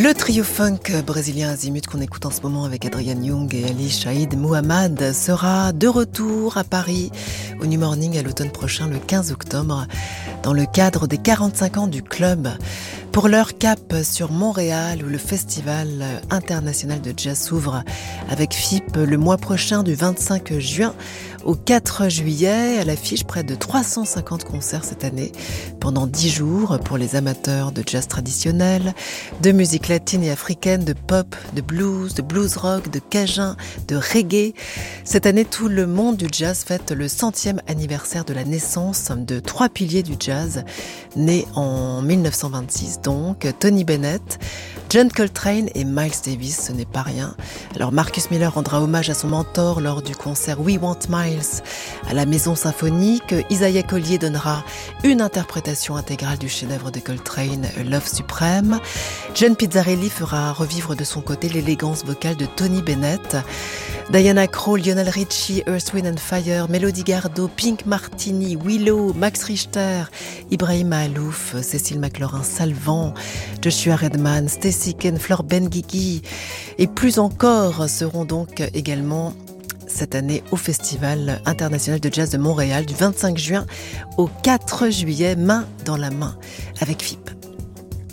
Le trio funk brésilien Azimut qu'on écoute en ce moment avec Adrian Young et Ali Shaïd Mohamed sera de retour à Paris au New Morning à l'automne prochain, le 15 octobre, dans le cadre des 45 ans du club. Pour leur cap sur Montréal où le Festival international de jazz s'ouvre avec FIP le mois prochain du 25 juin au 4 juillet. À l'affiche, près de 350 concerts cette année pendant 10 jours pour les amateurs de jazz traditionnel, de musique latine et africaine, de pop, de blues rock, de cajun, de reggae. Cette année, tout le monde du jazz fête le 100e anniversaire de la naissance de 3 piliers du jazz nés en 1926. Donc Tony Bennett, John Coltrane et Miles Davis, ce n'est pas rien. Alors Marcus Miller rendra hommage à son mentor lors du concert We Want Miles à la Maison Symphonique. Isaiah Collier donnera une interprétation intégrale du chef-d'œuvre de Coltrane, Love Supreme. John Pizzarelli fera revivre de son côté l'élégance vocale de Tony Bennett. Diana Krall, Lionel Richie, Earth, Wind & Fire, Melody Gardot, Pink Martini, Willow, Max Richter, Ibrahim Alouf, Cécile McLaurin Salvant, Joshua Redman, Stacey Ken, Flore Benguigui et plus encore seront donc également cette année au Festival international de jazz de Montréal du 25 juin au 4 juillet, main dans la main avec FIP.